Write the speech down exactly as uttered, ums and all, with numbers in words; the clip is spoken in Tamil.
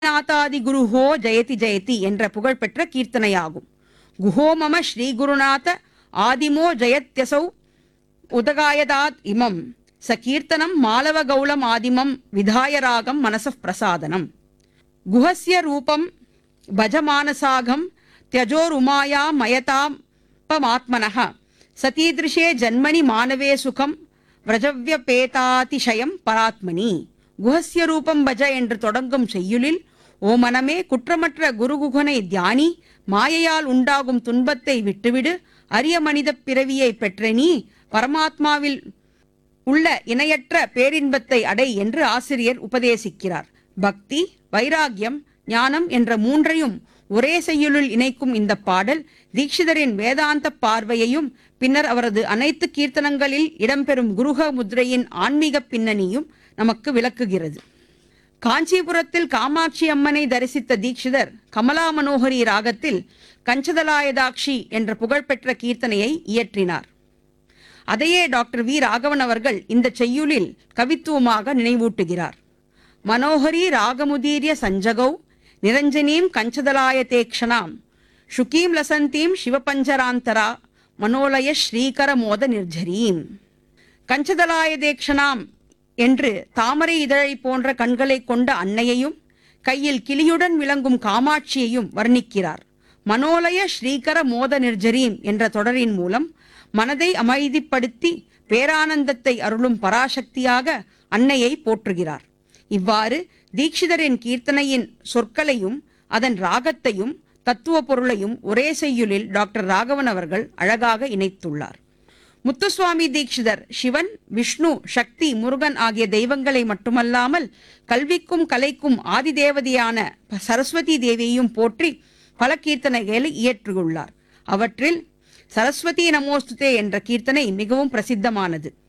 நாதாதி குருஹோ ஜெயதி ஜெயதி என்ற புகழ்பெற்ற கீர்த்தனையாகும். குஹோ மம ஸ்ரீ குருநாத ஆதிமோ ஜெயத்யசௌ உதகாயதாத் இமம் ச கீர்த்தனம் மாலவ கௌளம் ஆதிமம் விதாய ராகம் மனசப் பிரசாதனம். குஹஸ்ய ரூபம் பஜமானசாகம் த்யஜோருமாயா மயதாம் பமாத்மனஹ சதீதிருஷே ஜன்மனி மானவே சுகம் விரஜவ்யபேதாதிசயம் பராத்மனி. குஹஸ்ய ரூபம் பஜ என்று தொடங்கும் செய்யுளில், ஓ மனமே, குற்றமற்ற குருகுகனை தியானி, மாயையால் உண்டாகும் துன்பத்தை விட்டுவிடு, அரிய மனித பிறவியை பெற்ற நீ பரமாத்மாவில் உள்ள இணையற்ற பேரின்பத்தை அடை என்று ஆசிரியர் உபதேசிக்கிறார். பக்தி, வைராகியம், ஞானம் என்ற மூன்றையும் ஒரே செய்யுளில் இணைக்கும் இந்த பாடல் தீட்சிதரின் வேதாந்த பார்வையையும் பின்னர் அவரது அனைத்து கீர்த்தனங்களில் இடம்பெறும் குருக முத்ரையின் ஆன்மீக பின்னணியும் நமக்கு விளக்குகிறது. காஞ்சிபுரத்தில் காமாட்சி அம்மனை தரிசித்த தீட்சிதர் கமலா மனோகரி ராகத்தில் கஞ்சதலாயதாக்ஷி என்ற புகழ்பெற்ற கீர்த்தனையை இயற்றினார். அதையே டாக்டர் வி ராகவன் அவர்கள் இந்த செய்யுளில் கவித்துவமாக நினைவூட்டுகிறார். மனோகரி ராகமுதீரிய சஞ்சகௌ நிரஞ்சனீம் கஞ்சதலாயதேக்ஷணாம் சுகீம் லசந்தீம் சிவபஞ்சராந்தரா மனோலய ஸ்ரீகர மோத நிர்ஜரீம். கஞ்சதலாயதேக்ஷணாம் என்று தாமரை இதழை போன்ற கண்களை கொண்ட அன்னையையும் கையில் கிளியுடன் விளங்கும் காமாட்சியையும் வர்ணிக்கிறார். மனோலய ஸ்ரீகர மோத நிர்ஜரீம் என்ற தொடரின் மூலம் மனதை அமைதிப்படுத்தி பேரானந்தத்தை அருளும் பராசக்தியாக அன்னையை போற்றுகிறார். இவ்வாறு தீட்சிதரின் கீர்த்தனையின் சொற்களையும் அதன் ராகத்தையும் தத்துவ பொருளையும் ஒரே செய்யுளில் டாக்டர் ராகவன் அவர்கள் அழகாக இணைத்துள்ளார். முத்துசுவாமி தீட்சிதர் சிவன், விஷ்ணு, சக்தி, முருகன் ஆகிய தெய்வங்களை மட்டுமல்லாமல் கல்விக்கும் கலைக்கும் ஆதிதேவதையான சரஸ்வதி தேவியையும் போற்றி பல கீர்த்தனைகளை இயற்றியுள்ளார். அவற்றில் சரஸ்வதி நமோஸ்துதே என்ற கீர்த்தனை மிகவும் பிரசித்தமானது.